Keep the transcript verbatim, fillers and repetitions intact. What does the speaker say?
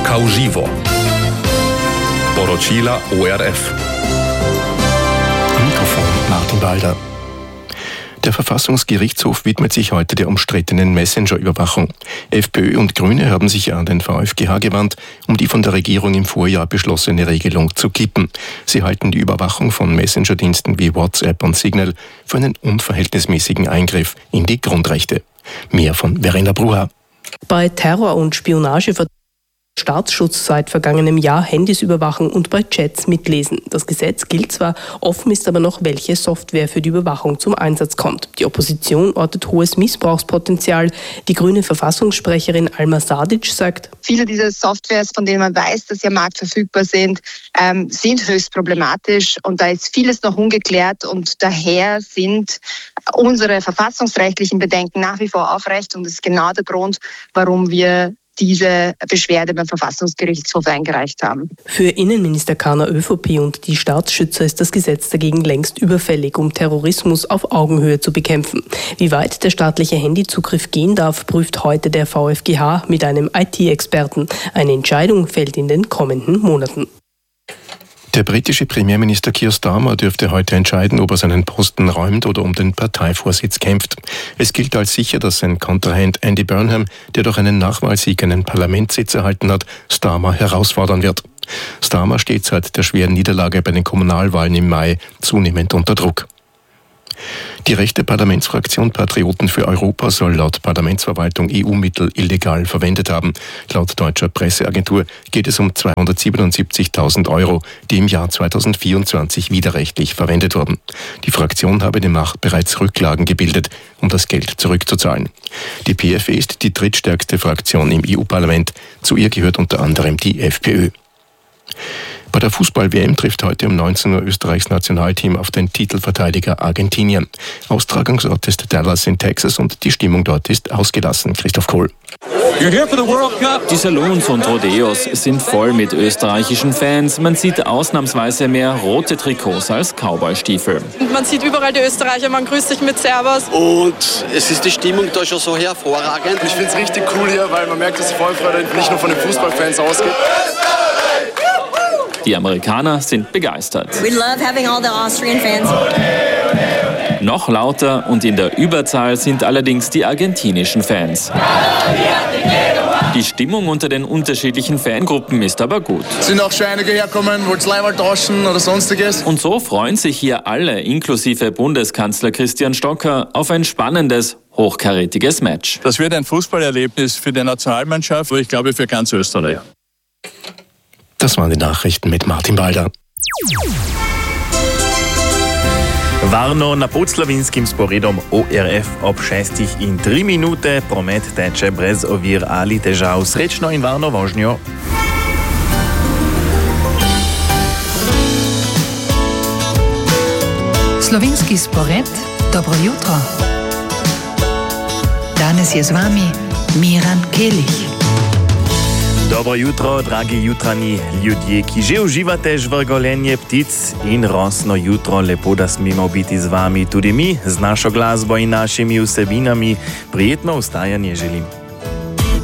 Polska v živo. Poročila O R F. Am Mikrofon Martin Balder. Der Verfassungsgerichtshof widmet sich heute der umstrittenen Messenger-Überwachung. FPÖ und Grüne haben sich an den VfGH gewandt, um die von der Regierung im Vorjahr beschlossene Regelung zu kippen. Sie halten die Überwachung von Messenger-Diensten wie WhatsApp und Signal für einen unverhältnismäßigen Eingriff in die Grundrechte. Mehr von Verena Bruha. Bei Terror und Spionage Staatsschutz seit vergangenem Jahr Handys überwachen und bei Chats mitlesen. Das Gesetz gilt zwar, offen ist aber noch, welche Software für die Überwachung zum Einsatz kommt. Die Opposition ortet hohes Missbrauchspotenzial. Die grüne Verfassungssprecherin Alma Sadic sagt: Viele dieser Softwares, von denen man weiß, dass sie am Markt verfügbar sind, ähm, sind höchst problematisch und da ist vieles noch ungeklärt und daher sind unsere verfassungsrechtlichen Bedenken nach wie vor aufrecht und das ist genau der Grund, warum wir diese Beschwerde beim Verfassungsgerichtshof eingereicht haben. Für Innenminister Karner ÖVP und die Staatsschützer ist das Gesetz dagegen längst überfällig, um Terrorismus auf Augenhöhe zu bekämpfen. Wie weit der staatliche Handyzugriff gehen darf, prüft heute der VfGH mit einem I T-Experten. Eine Entscheidung fällt in den kommenden Monaten. Der britische Premierminister Keir Starmer dürfte heute entscheiden, ob er seinen Posten räumt oder um den Parteivorsitz kämpft. Es gilt als sicher, dass sein Kontrahent Andy Burnham, der durch einen Nachwahlsieg einen Parlamentssitz erhalten hat, Starmer herausfordern wird. Starmer steht seit der schweren Niederlage bei den Kommunalwahlen im Mai zunehmend unter Druck. Die rechte Parlamentsfraktion Patrioten für Europa soll laut Parlamentsverwaltung E U-Mittel illegal verwendet haben. Laut deutscher Presseagentur geht es um zweihundertsiebenundsiebzigtausend Euro, die im Jahr zweitausendvierundzwanzig widerrechtlich verwendet wurden. Die Fraktion habe demnach bereits Rücklagen gebildet, um das Geld zurückzuzahlen. Die P F E ist die drittstärkste Fraktion im E U-Parlament. Zu ihr gehört unter anderem die FPÖ. Bei der Fußball-W M trifft heute um neunzehn Uhr Österreichs Nationalteam auf den Titelverteidiger Argentinien. Austragungsort ist Dallas in Texas und die Stimmung dort ist ausgelassen. Christoph Kohl. Die Salons und Rodeos sind voll mit österreichischen Fans. Man sieht ausnahmsweise mehr rote Trikots als Cowboy-Stiefel. Man sieht überall die Österreicher, man grüßt sich mit Servus. Und es ist die Stimmung da schon so hervorragend. Ich finde es richtig cool hier, weil man merkt, dass die Vorfreude nicht nur von den Fußballfans ausgeht. Die Amerikaner sind begeistert. We love having all the Austrian fans. Noch lauter und in der Überzahl sind allerdings die argentinischen Fans. Die Stimmung unter den unterschiedlichen Fangruppen ist aber gut. Es sind auch schon einige herkommen, wollten Leiberl tauschen oder sonstiges. Und so freuen sich hier alle, inklusive Bundeskanzler Christian Stocker, auf ein spannendes, hochkarätiges Match. Das wird ein Fußballerlebnis für die Nationalmannschaft, aber ich glaube für ganz Österreich. Das waren die Nachrichten mit Martin Balder. Varno na Podslavinskim sporedom O R F ob šestih in tri minute. Promet teče brez ovir ali težav. Srečno in varno vožnjo. Slovenski spored, dobro jutro. Danes je z vami Miran Kelich. Dobro jutro, dragi jutranji ljudje, ki že uživate žvrgolenje ptic in rosno jutro. Lepo, da smemo biti z vami tudi mi, z našo glasbo in našimi vsebinami. Prijetno vstajanje želim.